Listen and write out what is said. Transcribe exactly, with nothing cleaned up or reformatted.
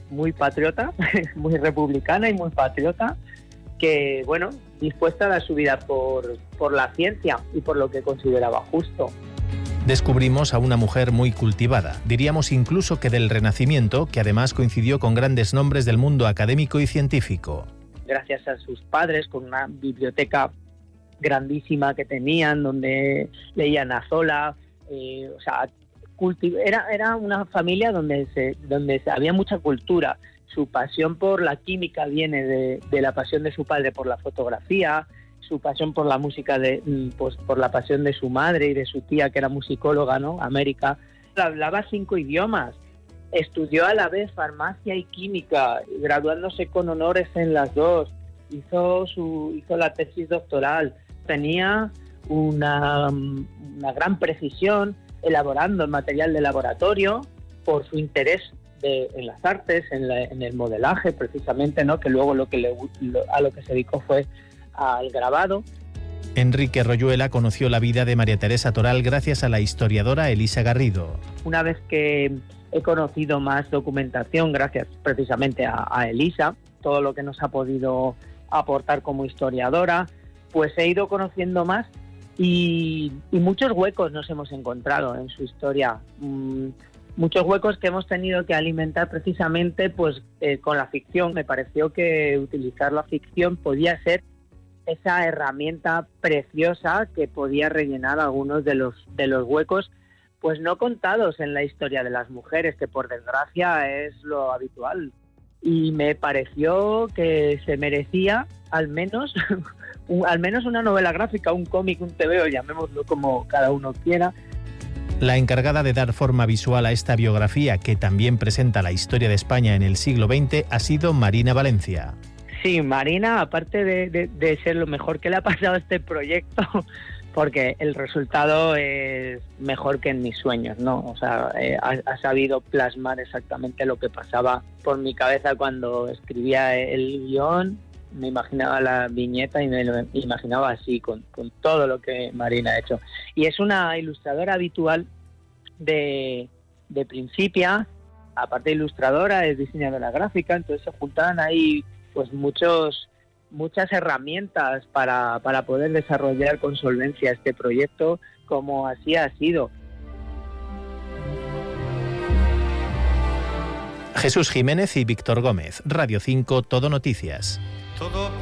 muy patriota, muy republicana y muy patriota, que, bueno, dispuesta a dar su vida por, por la ciencia y por lo que consideraba justo. Descubrimos a una mujer muy cultivada, diríamos incluso que del Renacimiento, que además coincidió con grandes nombres del mundo académico y científico. Gracias a sus padres, con una biblioteca grandísima que tenían, donde leían a Zola, eh, o sea, culti- era, era una familia donde, se, donde había mucha cultura. Su pasión por la química viene de, de la pasión de su padre por la fotografía, su pasión por la música, de, pues, por la pasión de su madre y de su tía, que era musicóloga, ¿no? América. Hablaba cinco idiomas, estudió a la vez farmacia y química, graduándose con honores en las dos, hizo, su, hizo la tesis doctoral, tenía una, una gran precisión elaborando el material de laboratorio por su interés de, en las artes, en, la, en el modelaje precisamente, ¿no? Que luego lo que le, lo, a lo que se dedicó fue al grabado. Enrique Royuela conoció la vida de María Teresa Toral gracias a la historiadora Elisa Garrido. Una vez que he conocido más documentación, gracias precisamente a, a Elisa, todo lo que nos ha podido aportar como historiadora, pues he ido conociendo más y, y muchos huecos nos hemos encontrado en su historia. Mm, muchos huecos que hemos tenido que alimentar precisamente pues eh, con la ficción. Me pareció que utilizar la ficción podía ser esa herramienta preciosa que podía rellenar algunos de los de los huecos, pues no contados en la historia de las mujeres, que por desgracia es lo habitual. Y me pareció que se merecía al menos un, al menos una novela gráfica, un cómic, un tebeo, llamémoslo como cada uno quiera. La encargada de dar forma visual a esta biografía, que también presenta la historia de España en el siglo veinte, ha sido Marina Valencia. Sí, Marina, aparte de, de, de ser lo mejor que le ha pasado a este proyecto, porque el resultado es mejor que en mis sueños, ¿no? O sea, eh, ha, ha sabido plasmar exactamente lo que pasaba por mi cabeza cuando escribía el guión. Me imaginaba la viñeta y me lo imaginaba así, con, con todo lo que Marina ha hecho. Y es una ilustradora habitual de, de Principia, aparte de ilustradora, es diseñadora gráfica, entonces se juntaban ahí pues muchos muchas herramientas para, para poder desarrollar con solvencia este proyecto, como así ha sido. Jesús Jiménez y Víctor Gómez, Radio cinco, Todo Noticias. Todo